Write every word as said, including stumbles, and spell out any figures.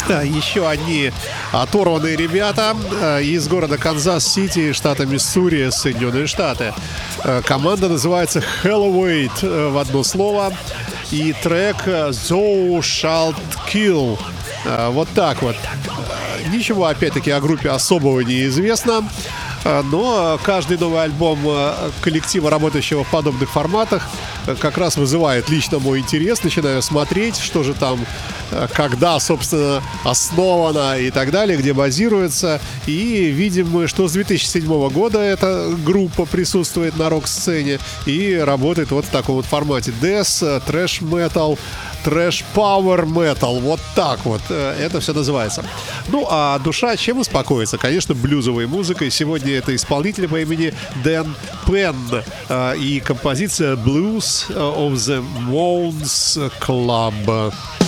Да, еще одни оторванные ребята из города Канзас-Сити, штата Миссури, Соединенные Штаты. Команда называется Helloweight в одно слово. И трек Thou Shalt Kill. Вот так вот. Ничего, опять-таки, о группе особого не известно. Но каждый новый альбом коллектива, работающего в подобных форматах, как раз вызывает лично мой интерес. Начинаю смотреть, что же там, когда, собственно, основано и так далее, где базируется. И видим мы, что с две тысячи седьмого года эта группа присутствует на рок-сцене и работает вот в таком вот формате. Death, трэш-метал, трэш-пауэр-метал. Вот так вот это все называется. Ну, а душа чем успокоится? Конечно, блюзовой музыкой. Сегодня это исполнитель по имени Дэн Пенн и композиция Blues of the Moons Club.